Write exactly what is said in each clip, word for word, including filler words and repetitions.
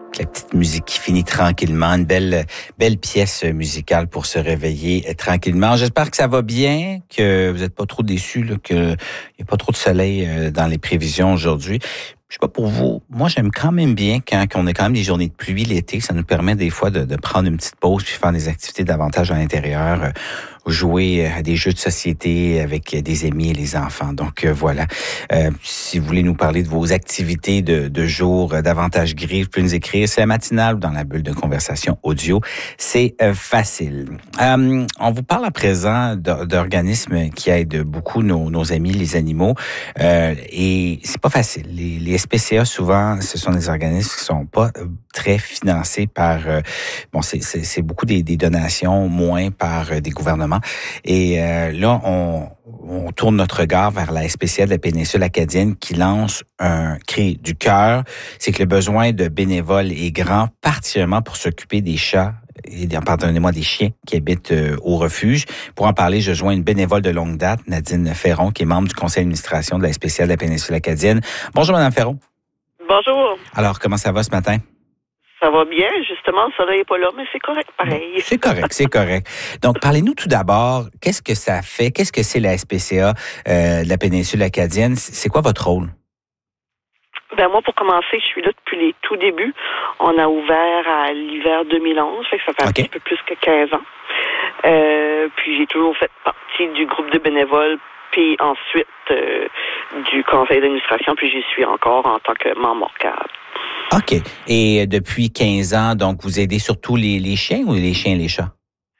La petite musique qui finit tranquillement, une belle belle pièce musicale pour se réveiller tranquillement. J'espère que ça va bien, que vous n'êtes pas trop déçus, là, qu'il n'y a pas trop de soleil dans les prévisions aujourd'hui. Je sais pas pour vous, moi j'aime quand même bien quand, quand on a quand même des journées de pluie l'été, ça nous permet des fois de, de prendre une petite pause puis faire des activités davantage à l'intérieur, euh, jouer à des jeux de société avec des amis et les enfants. Donc euh, voilà, euh, si vous voulez nous parler de vos activités de, de jour euh, davantage gris, vous pouvez nous écrire, c'est la matinale ou dans la bulle de conversation audio, c'est euh, facile. Euh, on vous parle à présent d'organismes qui aident beaucoup nos, nos amis les animaux euh, et c'est pas facile. Les, les S P C A, souvent, ce sont des organismes qui sont pas très financés par... Euh, bon, c'est, c'est, c'est beaucoup des, des donations, moins par euh, des gouvernements. Et euh, là, on, on tourne notre regard vers la S P C A de la péninsule acadienne qui lance un cri du cœur. C'est que le besoin de bénévoles est grand, particulièrement pour s'occuper des chats et, pardonnez-moi, des chiens qui habitent euh, au refuge. Pour en parler, je joins une bénévole de longue date, Nadine Ferron, qui est membre du conseil d'administration de la S P C A de la péninsule acadienne. Bonjour, Madame Ferron. Bonjour. Alors, comment ça va ce matin? Ça va bien. Justement, le soleil n'est pas là, mais c'est correct pareil. C'est correct, c'est correct. Donc, parlez-nous tout d'abord, qu'est-ce que ça fait? Qu'est-ce que c'est la S P C A euh, de la péninsule acadienne? C'est quoi votre rôle? Ben moi, pour commencer, je suis là depuis les tout débuts. On a ouvert à l'hiver deux mille onze, fait que ça fait okay. un petit peu plus que quinze ans. Euh, puis j'ai toujours fait partie du groupe de bénévoles, puis ensuite euh, du conseil d'administration, puis j'y suis encore en tant que membre cadre. OK. Et depuis quinze ans, donc, vous aidez surtout les, les chiens ou les chiens et les chats?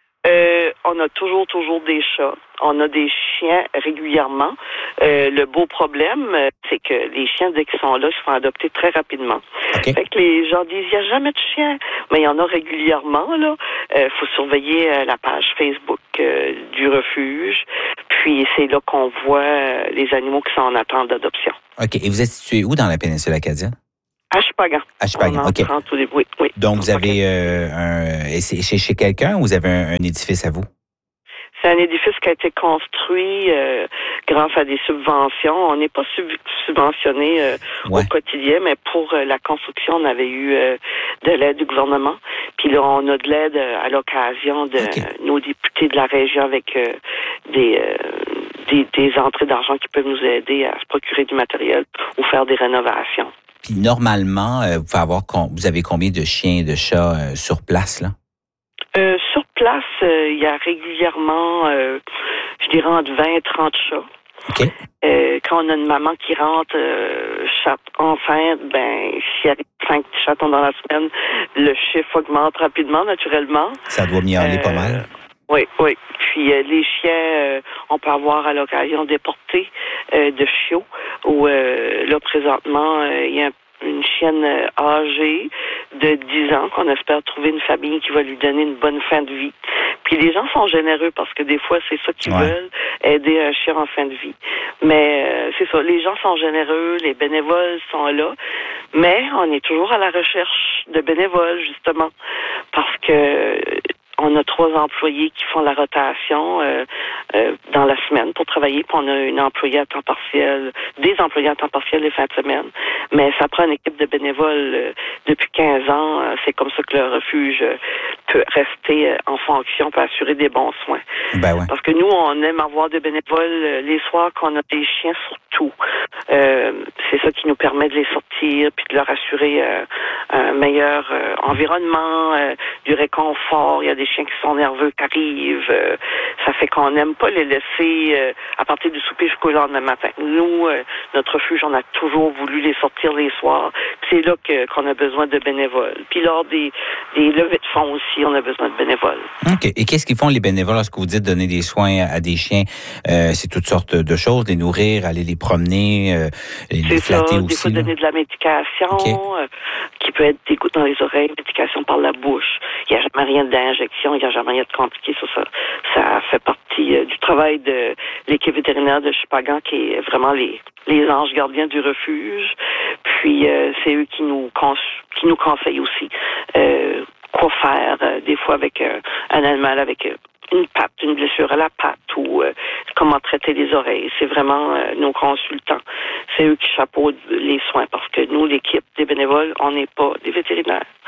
Euh, on a toujours, toujours des chats. On a des chiens régulièrement. Euh, le beau problème, c'est que les chiens, dès qu'ils sont là, ils se font adopter très rapidement. Okay. Fait que les gens disent, il n'y a jamais de chiens. Mais il y en a régulièrement, là. Il euh, faut surveiller euh, la page Facebook euh, du refuge. Puis c'est là qu'on voit euh, les animaux qui sont en attente d'adoption. OK. Et vous êtes situé où dans la péninsule acadienne? À Chupagan. À Chupagan, OK. Oui, oui. Donc, vous avez euh, un... Et c'est chez, chez quelqu'un ou vous avez un, un édifice à vous? C'est un édifice qui a été construit euh, grâce à des subventions. On n'est pas sub- subventionné euh, ouais. au quotidien, mais pour euh, la construction, on avait eu euh, de l'aide du gouvernement. Puis là, on a de l'aide euh, à l'occasion de okay. nos députés de la région avec euh, des, euh, des des entrées d'argent qui peuvent nous aider à se procurer du matériel ou faire des rénovations. Puis normalement, euh, vous, pouvez avoir, vous avez combien de chiens et de chats euh, sur place, là? Euh, sur place, euh, il y a régulièrement, euh, je dirais, entre vingt et trente chats. Okay. Euh, quand on a une maman qui rentre euh, chat enceinte, ben, s'il y a cinq chatons dans la semaine, le chiffre augmente rapidement, naturellement. Ça doit miauler euh, pas mal. Oui, oui. Puis euh, les chiens, euh, on peut avoir à l'occasion déportés euh, de chiots, où euh, là, présentement, il euh, y a un une chienne âgée de dix ans qu'on espère trouver une famille qui va lui donner une bonne fin de vie. Puis les gens sont généreux parce que des fois, c'est ça qu'ils ouais. veulent, aider un chien en fin de vie. Mais euh, c'est ça, les gens sont généreux, les bénévoles sont là, mais on est toujours à la recherche de bénévoles, justement, parce que on a trois employés qui font la rotation euh, euh, dans la semaine pour travailler. Puis on a une employée à temps partiel, des employés à temps partiel les fins de semaine. Mais ça prend une équipe de bénévoles euh, depuis quinze ans. Euh, c'est comme ça que le refuge euh, peut rester euh, en fonction, peut assurer des bons soins. Ben ouais. Parce que nous, on aime avoir des bénévoles euh, les soirs qu'on a des chiens surtout. Euh, c'est ça qui nous permet de les sortir puis de leur assurer euh, un meilleur euh, environnement, euh, du réconfort. Il y a des chiens qui sont nerveux, qui arrivent. Euh, ça fait qu'on n'aime pas les laisser euh, à partir du souper jusqu'au lendemain matin. Nous, euh, notre refuge, on a toujours voulu les sortir les soirs. C'est là que, qu'on a besoin de bénévoles. Puis lors des, des levées de fonds aussi, on a besoin de bénévoles. OK. Et qu'est-ce qu'ils font les bénévoles lorsque vous dites donner des soins à des chiens? Euh, c'est toutes sortes de choses, les nourrir, aller les promener, euh, les, les flatter ça, aussi. Des fois, là. donner de la médication, okay. euh, qui peut être des gouttes dans les oreilles, médication par la bouche. Il n'y a jamais rien d'injection, il n'y a jamais rien de compliqué. Ça, ça, ça fait partie euh, du travail de l'équipe vétérinaire de Chupagan, qui est vraiment les, les anges gardiens du refuge. Puis, euh, c'est eux qui nous, cons- qui nous conseillent aussi euh, quoi faire, euh, des fois avec euh, un animal, avec... Euh, une patte, une blessure à la patte ou euh, comment traiter les oreilles. C'est vraiment euh, nos consultants. C'est eux qui chapeautent les soins parce que nous, l'équipe des bénévoles, on n'est pas des vétérinaires.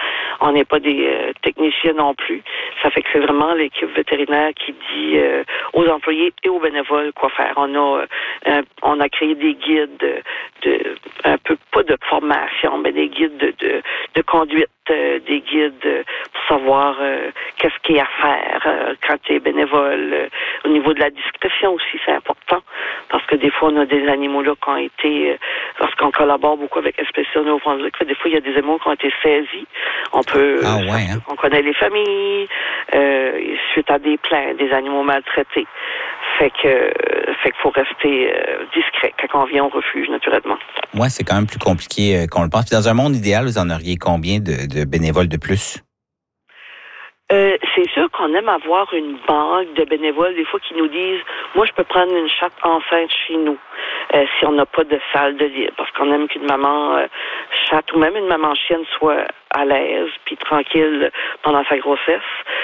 On n'est pas des euh, techniciens non plus. Ça fait que c'est vraiment l'équipe vétérinaire qui dit euh, aux employés et aux bénévoles quoi faire. On a euh, un, on a créé des guides de, de un peu pas de formation, mais des guides de de, de conduite, euh, des guides euh, pour savoir euh, qu'est-ce qu'il y a à faire euh, quand tu es bénévole. Euh, au niveau de la discrétion aussi, c'est important parce que des fois on a des animaux là qui ont été, euh, lorsqu'on collabore beaucoup avec S P C A Nouveau-Brunswick, des fois il y a des animaux qui ont été saisis. On peut, ah, ouais, hein? on connaît les familles euh, suite à des plaintes, des animaux maltraités. Fait que, fait qu'il faut rester euh, discret quand on vient au refuge, naturellement. Ouais, c'est quand même plus compliqué euh, qu'on le pense. Puis dans un monde idéal, vous en auriez combien de, de bénévoles de plus? Euh, c'est sûr qu'on aime avoir une banque de bénévoles, des fois, qui nous disent « Moi, je peux prendre une chatte enceinte chez nous, euh, si on n'a pas de salle de lit. » Parce qu'on aime qu'une maman euh, chatte ou même une maman chienne soit à l'aise puis tranquille pendant sa grossesse.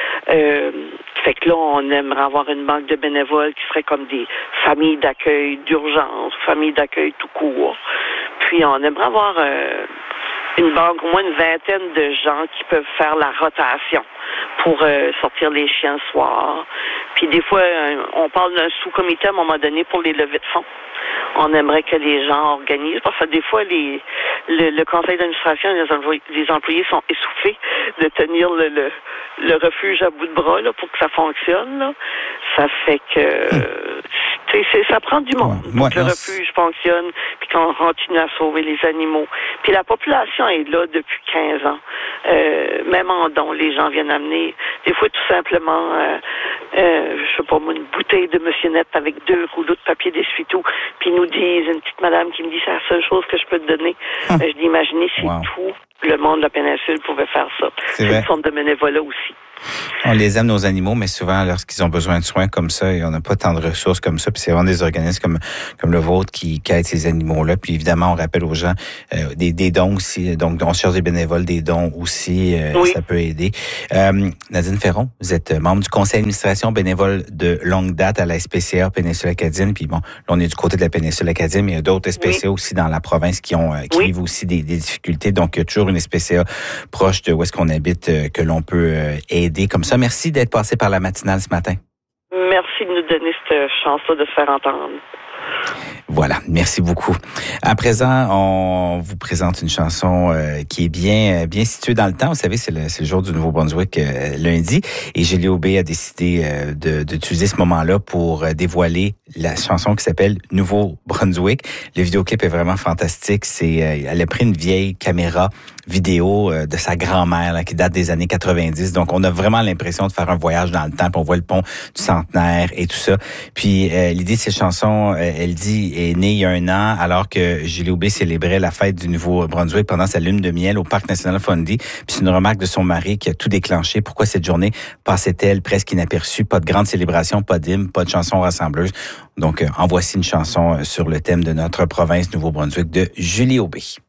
Euh, fait que là, on aimerait avoir une banque de bénévoles qui serait comme des familles d'accueil d'urgence, familles d'accueil tout court. Puis, on aimerait avoir euh, une banque, au moins une vingtaine de gens qui peuvent faire la rotation pour euh, sortir les chiens le soir. Puis des fois, euh, on parle d'un sous-comité à un moment donné pour les levées de fonds. On aimerait que les gens organisent, parce que des fois, les, le, le conseil d'administration et les employés, les employés sont essoufflés de tenir le, le, le refuge à bout de bras là, pour que ça fonctionne. Là. Ça fait que... Euh, c'est, c'est, ça prend du monde ouais, pour que le refuge fonctionne puis qu'on continue à sauver les animaux. Puis la population est là depuis quinze ans. Euh, même en don, les gens viennent amener des fois tout simplement, euh, euh, je sais pas moi, une bouteille de Monsieur Net avec deux rouleaux de papier d'essuie-tout, puis ils nous disent, une petite madame qui me dit c'est la seule chose que je peux te donner. Hum. Euh, je dis, imaginez si wow. tout le monde de la péninsule pouvait faire ça. C'est, c'est une forme de bénévolat aussi. On les aime, nos animaux, mais souvent, lorsqu'ils ont besoin de soins comme ça, et on n'a pas tant de ressources comme ça, puis c'est vraiment des organismes comme comme le vôtre qui, qui aident ces animaux-là. Puis évidemment, on rappelle aux gens euh, des, des dons aussi. Donc, on cherche des bénévoles, des dons aussi, euh, oui. ça peut aider. Euh, Nadine Ferron, vous êtes membre du conseil d'administration bénévole de longue date à la S P C A Péninsule Acadienne. Puis bon, là, on est du côté de la Péninsule Acadienne, mais il y a d'autres S P C A oui. aussi dans la province qui ont qui oui. vivent aussi des, des difficultés. Donc, il y a toujours une S P C A proche de où est-ce qu'on habite euh, que l'on peut euh, aider comme ça. Merci d'être passé par la matinale ce matin. Merci de nous donner cette chance-là de se faire entendre. Voilà, merci beaucoup. À présent, on vous présente une chanson euh, qui est bien bien située dans le temps. Vous savez, c'est le, c'est le jour du Nouveau-Brunswick euh, lundi, et Julie Aubé a décidé euh, de, d'utiliser ce moment-là pour euh, dévoiler la chanson qui s'appelle Nouveau-Brunswick. Le vidéoclip est vraiment fantastique. C'est, euh, elle a pris une vieille caméra vidéo euh, de sa grand-mère là, qui date des années quatre-vingt-dix. Donc, on a vraiment l'impression de faire un voyage dans le temps. Puis on voit le pont du centenaire et tout ça. Puis euh, l'idée de ces chansons, euh, elle dit, est née il y a un an alors que Julie Aubé célébrait la fête du Nouveau-Brunswick pendant sa lune de miel au Parc national Fundy. Puis c'est une remarque de son mari qui a tout déclenché. Pourquoi cette journée passait-elle presque inaperçue? Pas de grande célébration, pas d'hymne, pas de chanson rassembleuse. Donc, euh, en voici une chanson sur le thème de notre province Nouveau-Brunswick de Julie Aubé.